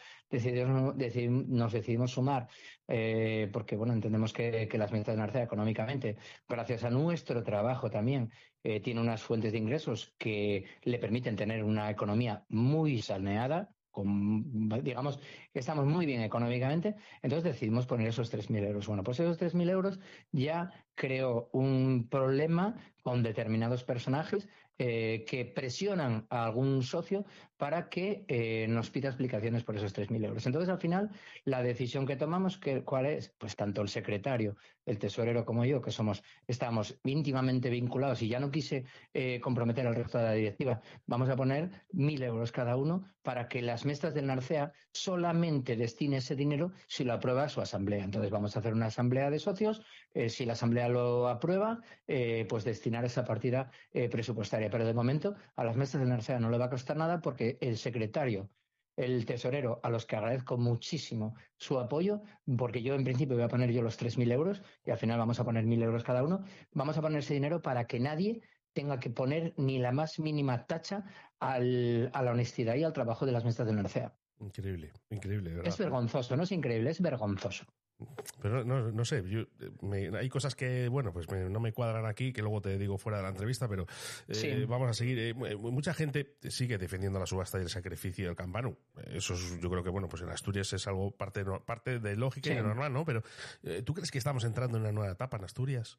nos decidimos sumar, porque bueno, entendemos que las mesas del Narcea económicamente, gracias a nuestro trabajo también, tiene unas fuentes de ingresos que le permiten tener una economía muy saneada. Digamos que estamos muy bien económicamente, entonces decidimos poner esos 3.000 euros. Bueno, pues esos 3.000 euros ya creó un problema con determinados personajes que presionan a algún socio para que nos pida explicaciones por esos 3.000 euros. Entonces, al final, la decisión que tomamos, ¿cuál es? Pues tanto el secretario, el tesorero como yo, que estamos íntimamente vinculados y ya no quise comprometer al resto de la directiva, vamos a poner 1.000 euros cada uno para que las mesas del Narcea solamente destine ese dinero si lo aprueba su asamblea. Entonces, vamos a hacer una asamblea de socios. Si la asamblea lo aprueba, pues destinar esa partida presupuestaria. Pero de momento a las mesas del Narcea no le va a costar nada porque el secretario, el tesorero, a los que agradezco muchísimo su apoyo, porque yo en principio voy a poner yo los 3.000 euros y al final vamos a poner 1.000 euros cada uno, vamos a poner ese dinero para que nadie tenga que poner ni la más mínima tacha a la honestidad y al trabajo de las mesas del Narcea. Increíble, ¿verdad? Es vergonzoso, no es increíble, es vergonzoso. Pero no sé, hay cosas que, bueno, pues no me cuadran aquí, que luego te digo fuera de la entrevista, pero vamos a seguir. Mucha gente sigue defendiendo la subasta y el sacrificio del campano. Eso yo creo que, bueno, pues en Asturias es algo parte de lógica y de normal, ¿no? Pero ¿tú crees que estamos entrando en una nueva etapa en Asturias?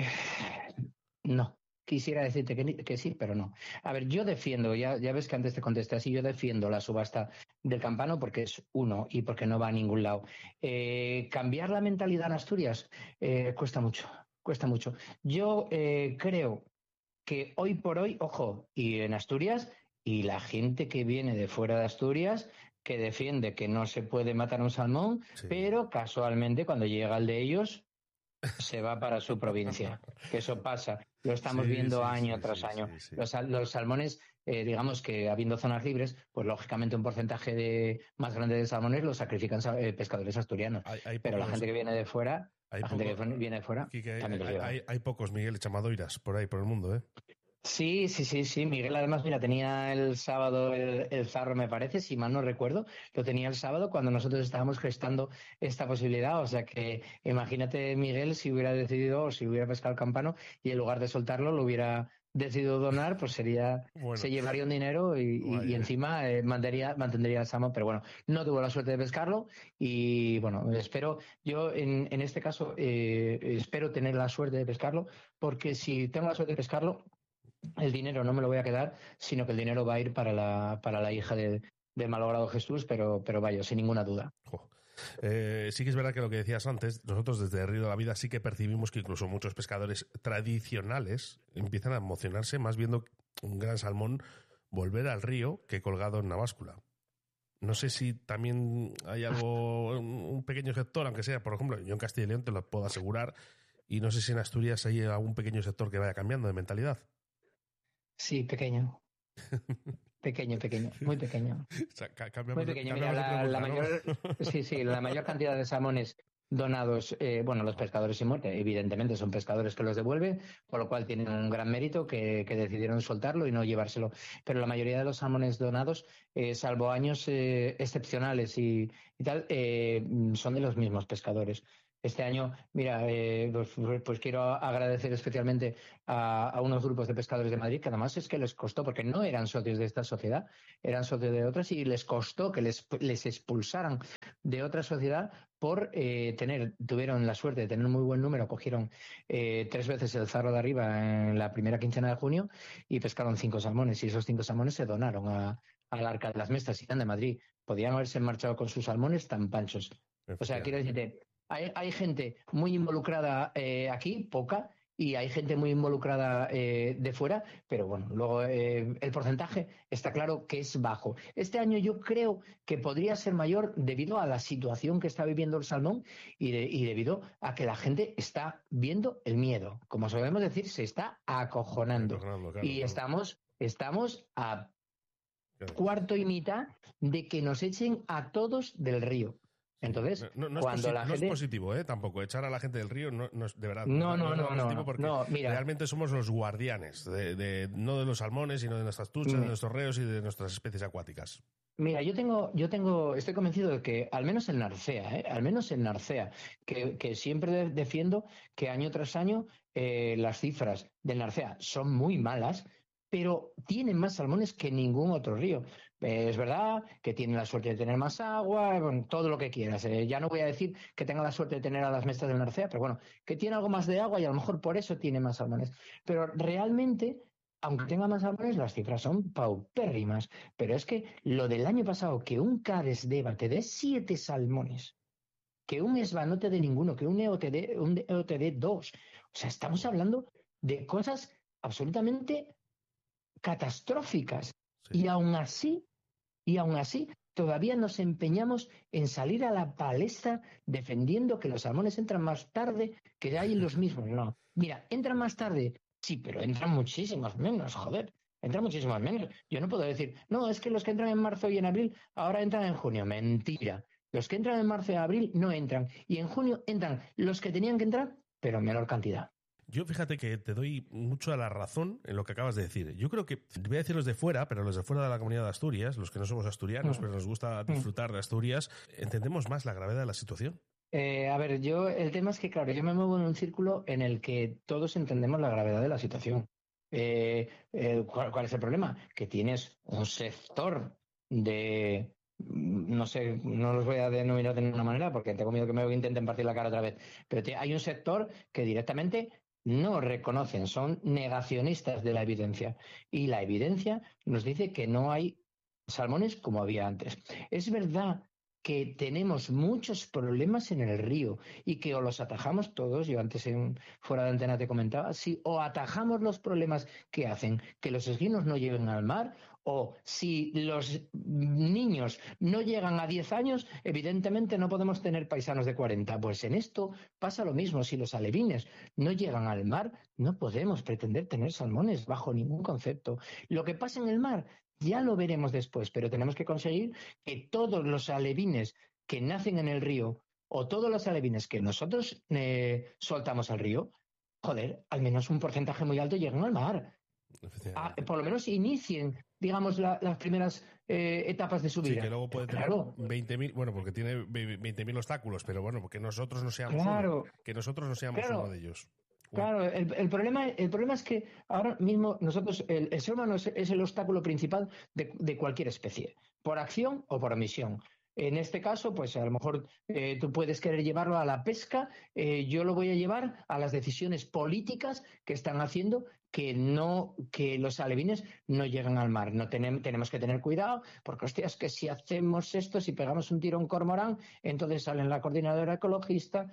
No. Quisiera decirte que sí, pero no. A ver, yo defiendo, ya ves que antes te contesté así, yo defiendo la subasta del campano porque es uno y porque no va a ningún lado. Cambiar la mentalidad en Asturias cuesta mucho. Yo creo que hoy por hoy, ojo, y en Asturias, y la gente que viene de fuera de Asturias, que defiende que no se puede matar un salmón, pero casualmente cuando llega el de ellos se va para su provincia, que eso pasa, lo estamos viendo año tras año. Los salmones, digamos que habiendo zonas libres, pues lógicamente un porcentaje más grande de salmones los sacrifican pescadores asturianos, pero la gente que viene de fuera, hay pocos Miguel Chamadoiras por ahí, por el mundo, ¿eh? Sí. Miguel, además, mira, tenía el sábado el zarro, me parece, si mal no recuerdo, lo tenía el sábado cuando nosotros estábamos gestando esta posibilidad. O sea que imagínate, Miguel, si hubiera decidido o si hubiera pescado el campano y en lugar de soltarlo lo hubiera decidido donar, pues se llevaría un dinero y encima mantendría el salmón, pero bueno, no tuvo la suerte de pescarlo y bueno, yo en este caso espero tener la suerte de pescarlo, porque si tengo la suerte de pescarlo, el dinero no me lo voy a quedar, sino que el dinero va a ir para la hija del malogrado Jesús, pero vaya, sin ninguna duda. Sí que es verdad que lo que decías antes, nosotros desde el Río de la Vida sí que percibimos que incluso muchos pescadores tradicionales empiezan a emocionarse más viendo un gran salmón volver al río que colgado en una báscula. No sé si también hay algo, un pequeño sector, aunque sea, por ejemplo, yo en Castilla y León te lo puedo asegurar, y no sé si en Asturias hay algún pequeño sector que vaya cambiando de mentalidad. Sí, pequeño. Pequeño, muy pequeño. O sea, muy pequeño. Mira, la mayor cantidad de salmones donados, los pescadores sin muerte, evidentemente son pescadores que los devuelven, por lo cual tienen un gran mérito que decidieron soltarlo y no llevárselo. Pero la mayoría de los salmones donados, salvo años excepcionales y tal, son de los mismos pescadores. Este año, mira, pues quiero agradecer especialmente a unos grupos de pescadores de Madrid, que además es que les costó, porque no eran socios de esta sociedad, eran socios de otras, y les costó que les expulsaran de otra sociedad por tuvieron la suerte de tener un muy buen número, cogieron 3 veces el zarro de arriba en la primera quincena de junio y pescaron 5 salmones, y esos 5 salmones se donaron al Arca de las Mestas, y eran de Madrid. Podían haberse marchado con sus salmones tan panchos. O sea, quiero decirte, hay gente muy involucrada aquí, poca, y hay gente muy involucrada de fuera, pero bueno, luego el porcentaje está claro que es bajo. Este año yo creo que podría ser mayor debido a la situación que está viviendo el salmón y debido a que la gente está viendo el miedo. Como solemos decir, se está acojonando. Claro. Estamos a cuarto y mitad de que nos echen a todos del río. Entonces, cuando la gente... No es positivo, tampoco. Echar a la gente del río no es de verdad. No, porque mira, realmente somos los guardianes, no de los salmones, sino de nuestras truchas, de nuestros reos y de nuestras especies acuáticas. Mira, estoy convencido de que, al menos en Narcea, que siempre defiendo que año tras año las cifras del Narcea son muy malas, pero tienen más salmones que ningún otro río. Es verdad que tienen la suerte de tener más agua, todo lo que quieras. Ya no voy a decir que tenga la suerte de tener a las Mestas del Narcea, pero bueno, que tiene algo más de agua y a lo mejor por eso tiene más salmones. Pero realmente, aunque tenga más salmones, las cifras son paupérrimas. Pero es que lo del año pasado, que un Cares Deva te dé 7 salmones, que un Esba no te dé ninguno, que un EO te dé 2. O sea, estamos hablando de cosas absolutamente catastróficas. Sí. Y aún así, todavía nos empeñamos en salir a la palestra defendiendo que los salmones entran más tarde, que hay los mismos. No, mira, entran más tarde, sí, pero entran muchísimos menos, joder. Entran muchísimos menos. Yo no puedo decir, no, es que los que entran en marzo y en abril ahora entran en junio. Mentira. Los que entran en marzo y abril no entran. Y en junio entran los que tenían que entrar, pero en menor cantidad. Yo fíjate que te doy mucho a la razón en lo que acabas de decir. Yo creo que, voy a decir los de fuera, pero los de fuera de la comunidad de Asturias, los que no somos asturianos, pero nos gusta disfrutar de Asturias, entendemos más la gravedad de la situación. El tema es que, claro, yo me muevo en un círculo en el que todos entendemos la gravedad de la situación. ¿Cuál es el problema? Que tienes un sector de... No sé, no los voy a denominar de ninguna manera porque tengo miedo que me intenten partir la cara otra vez, pero hay un sector que directamente no reconocen, son negacionistas de la evidencia, y la evidencia nos dice que no hay salmones como había antes. Es verdad que tenemos muchos problemas en el río y que o los atajamos todos, yo antes fuera de antena te comentaba, si o atajamos los problemas que hacen que los esguinos no lleguen al mar, o si los niños no llegan a 10 años, evidentemente no podemos tener paisanos de 40. Pues en esto pasa lo mismo. Si los alevines no llegan al mar, no podemos pretender tener salmones bajo ningún concepto. Lo que pasa en el mar ya lo veremos después, pero tenemos que conseguir que todos los alevines que nacen en el río o todos los alevines que nosotros soltamos al río, al menos un porcentaje muy alto lleguen al mar. Por lo menos inicien, digamos, las primeras etapas de su vida. Sí, que luego puede tener 20.000, bueno, porque tiene 20.000 obstáculos, pero bueno, porque nosotros no seamos uno, que nosotros no seamos uno de ellos. Claro, el problema es que ahora mismo nosotros, el ser humano es el obstáculo principal de cualquier especie, por acción o por omisión. En este caso, pues a lo mejor tú puedes querer llevarlo a la pesca, yo lo voy a llevar a las decisiones políticas que están haciendo que los alevines no lleguen al mar. No tenemos que tener cuidado, porque hostias, que si hacemos esto, si pegamos un tiro a un cormorán, entonces salen la coordinadora ecologista,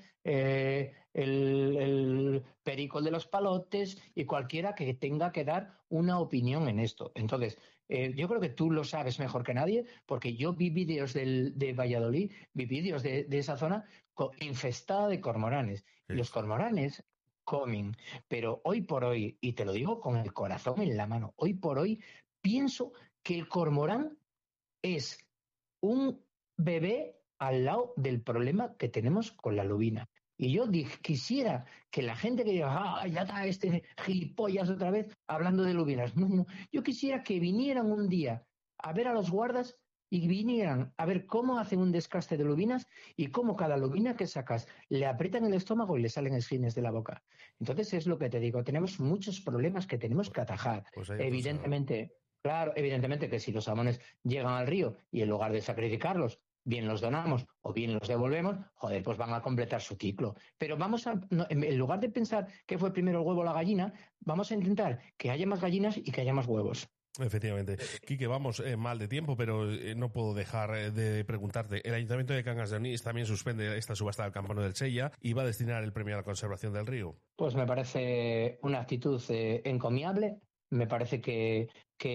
el perico de los palotes y cualquiera que tenga que dar una opinión en esto. Entonces, yo creo que tú lo sabes mejor que nadie, porque yo vi vídeos de Valladolid, vi vídeos de esa zona infestada de cormoranes. Sí. Y los cormoranes comen, pero hoy por hoy, y te lo digo con el corazón en la mano, hoy por hoy pienso que el cormorán es un bebé al lado del problema que tenemos con la lubina. Y yo quisiera que la gente que diga, ya está este gilipollas otra vez hablando de lubinas. No, yo quisiera que vinieran un día a ver a los guardas y vinieran a ver cómo hacen un descaste de lubinas y cómo cada lubina que sacas le aprietan el estómago y le salen esquines de la boca. Entonces es lo que te digo, tenemos muchos problemas que tenemos que atajar. Pues hay Evidentemente, claro, evidentemente que si los salmones llegan al río y en lugar de sacrificarlos, bien los donamos o bien los devolvemos, joder, pues van a completar su ciclo. Pero en lugar de pensar que fue primero el huevo o la gallina, vamos a intentar que haya más gallinas y que haya más huevos. Efectivamente. Quique, vamos mal de tiempo, pero no puedo dejar de preguntarte. El Ayuntamiento de Cangas de Onís también suspende esta subasta del Campano del Sella y va a destinar el premio a la conservación del río. Pues me parece una actitud encomiable. Me parece que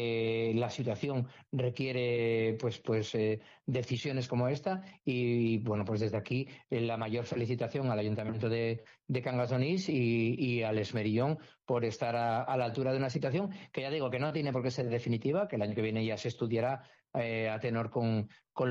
la situación requiere decisiones como esta y bueno, pues desde aquí la mayor felicitación al Ayuntamiento de Cangas de Onís y al Esmerillón por estar a la altura de una situación que ya digo que no tiene por qué ser definitiva, que el año que viene ya se estudiará a tenor con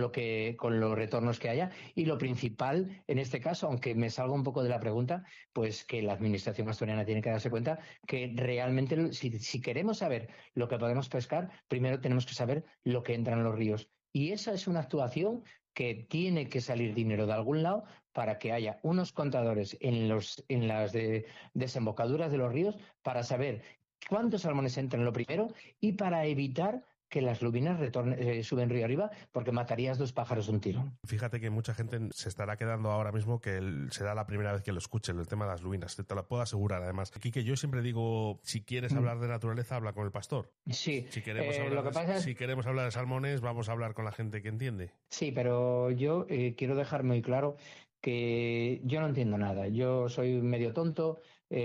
los retornos que haya. Y lo principal en este caso, aunque me salga un poco de la pregunta, pues que la administración asturiana tiene que darse cuenta que realmente si queremos saber lo que podemos pescar, primero tenemos que saber lo que entra en los ríos. Y esa es una actuación que tiene que salir dinero de algún lado para que haya unos contadores en las desembocaduras de los ríos para saber cuántos salmones entran lo primero y para evitar que las lubinas suben río arriba, porque matarías dos pájaros de un tiro. Fíjate que mucha gente se estará quedando ahora mismo que será la primera vez que lo escuchen, el tema de las lubinas. Te lo puedo asegurar, además. Quique, yo siempre digo, si quieres hablar de naturaleza, habla con el pastor. Sí. Si queremos hablar de salmones, vamos a hablar con la gente que entiende. Sí, pero yo quiero dejar muy claro que yo no entiendo nada. Yo soy medio tonto,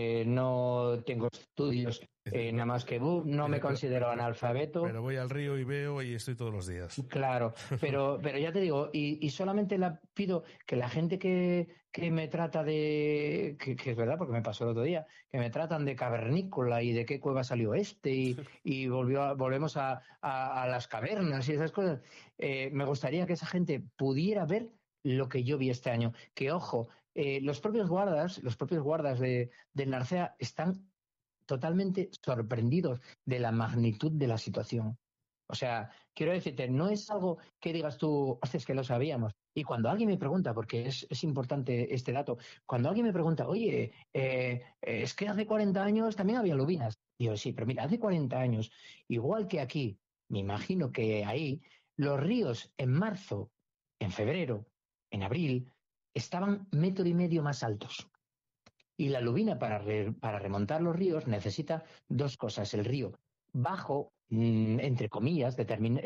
no tengo estudios, nada más que no me considero analfabeto. Pero voy al río y veo y estoy todos los días. Claro, pero ya te digo, y solamente pido que la gente que me trata que es verdad, porque me pasó el otro día, que me tratan de cavernícola y de qué cueva salió y volvemos a las cavernas y esas cosas, me gustaría que esa gente pudiera ver lo que yo vi este año. Que ojo, los propios guardas del Narcea están totalmente sorprendidos de la magnitud de la situación. O sea, quiero decirte, no es algo que digas tú, es que lo sabíamos. Y cuando alguien me pregunta, porque es importante este dato, cuando alguien me pregunta, oye, es que hace 40 años también había lubinas. Digo, sí, pero mira, hace 40 años, igual que aquí, me imagino que ahí, los ríos en marzo, en febrero, en abril, estaban 1,5 metros más altos. Y la lubina para remontar los ríos necesita dos cosas. El río bajo, entre comillas,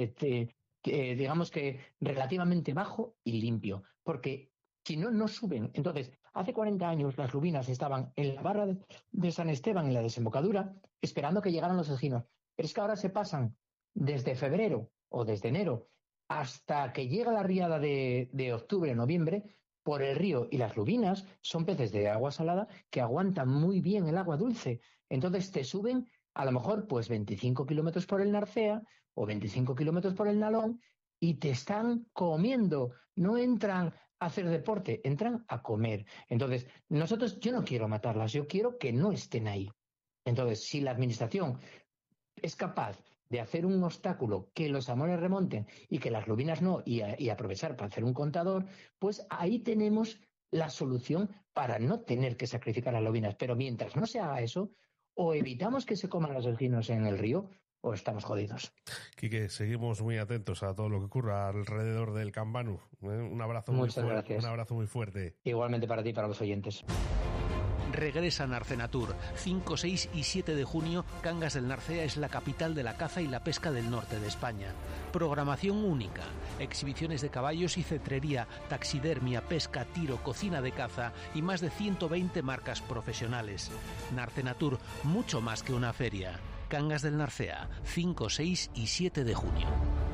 digamos que relativamente bajo y limpio, porque si no, no suben. Entonces, hace 40 años las lubinas estaban en la barra de San Esteban, en la desembocadura, esperando que llegaran los ejinos. Pero es que ahora se pasan desde febrero o desde enero hasta que llega la riada de octubre, noviembre, por el río, y las lubinas son peces de agua salada que aguantan muy bien el agua dulce. Entonces te suben a lo mejor pues 25 kilómetros por el Narcea o 25 kilómetros por el Nalón y te están comiendo. No entran a hacer deporte, entran a comer. Entonces, yo no quiero matarlas, yo quiero que no estén ahí. Entonces, si la administración es capaz de hacer un obstáculo que los salmones remonten y que las lubinas no, y aprovechar para hacer un contador, pues ahí tenemos la solución para no tener que sacrificar a lobinas. Pero mientras no se haga eso, o evitamos que se coman los delfinos en el río, o estamos jodidos. Quique, seguimos muy atentos a todo lo que ocurra alrededor del Campanu. Un abrazo gracias. Un abrazo muy fuerte. Igualmente para ti y para los oyentes. Regresan Narcenatur. 5, 6 y 7 de junio, Cangas del Narcea es la capital de la caza y la pesca del norte de España. Programación única, exhibiciones de caballos y cetrería, taxidermia, pesca, tiro, cocina de caza y más de 120 marcas profesionales. Narcenatur, mucho más que una feria. Cangas del Narcea, 5, 6 y 7 de junio.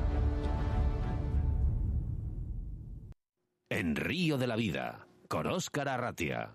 En Río de la Vida, con Óscar Arratia.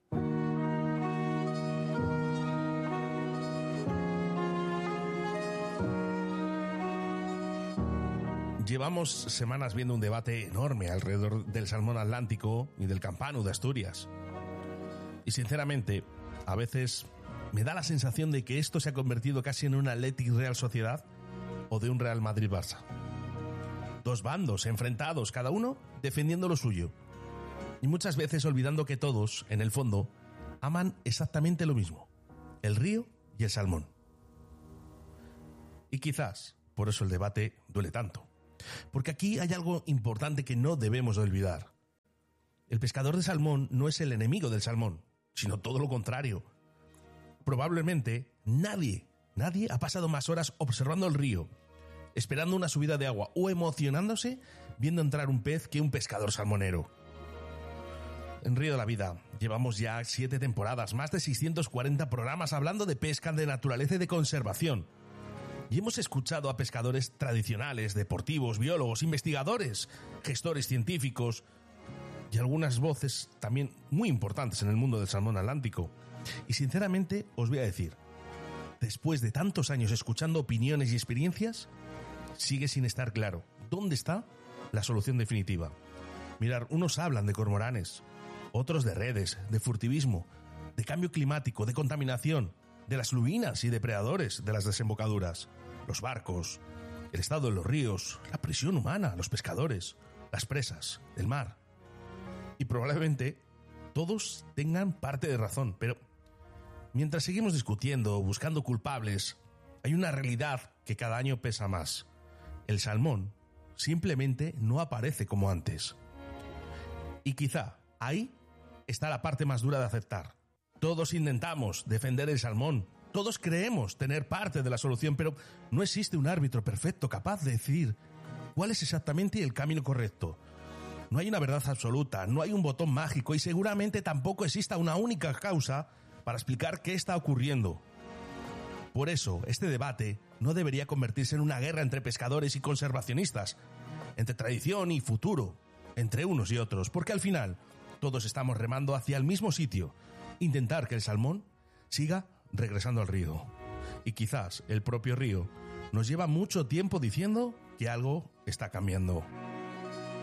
Llevamos semanas viendo un debate enorme alrededor del salmón atlántico y del Campanu de Asturias. Y sinceramente, a veces me da la sensación de que esto se ha convertido casi en un Athletic Real Sociedad o de un Real Madrid-Barça. Dos bandos enfrentados, cada uno defendiendo lo suyo. Y muchas veces olvidando que todos, en el fondo, aman exactamente lo mismo: el río y el salmón. Y quizás por eso el debate duele tanto. Porque aquí hay algo importante que no debemos olvidar. El pescador de salmón no es el enemigo del salmón, sino todo lo contrario. Probablemente nadie ha pasado más horas observando el río, esperando una subida de agua o emocionándose viendo entrar un pez que un pescador salmonero. En Río de la Vida llevamos ya 7 temporadas, más de 640 programas hablando de pesca, de naturaleza y de conservación. Y hemos escuchado a pescadores tradicionales, deportivos, biólogos, investigadores, gestores científicos y algunas voces también muy importantes en el mundo del salmón atlántico. Y sinceramente os voy a decir, después de tantos años escuchando opiniones y experiencias, sigue sin estar claro dónde está la solución definitiva. Mirad, unos hablan de cormoranes, otros de redes, de furtivismo, de cambio climático, de contaminación, de las lubinas y depredadores de las desembocaduras, los barcos, el estado de los ríos, la presión humana, los pescadores, las presas, el mar. Y probablemente todos tengan parte de razón, pero mientras seguimos discutiendo, buscando culpables, hay una realidad que cada año pesa más. El salmón simplemente no aparece como antes. Y quizá ahí está la parte más dura de aceptar. Todos intentamos defender el salmón, todos creemos tener parte de la solución, pero no existe un árbitro perfecto capaz de decidir cuál es exactamente el camino correcto. No hay una verdad absoluta, no hay un botón mágico y seguramente tampoco exista una única causa para explicar qué está ocurriendo. Por eso, este debate no debería convertirse en una guerra entre pescadores y conservacionistas, entre tradición y futuro, entre unos y otros, porque al final todos estamos remando hacia el mismo sitio: intentar que el salmón siga regresando al río. Y quizás el propio río nos lleva mucho tiempo diciendo que algo está cambiando.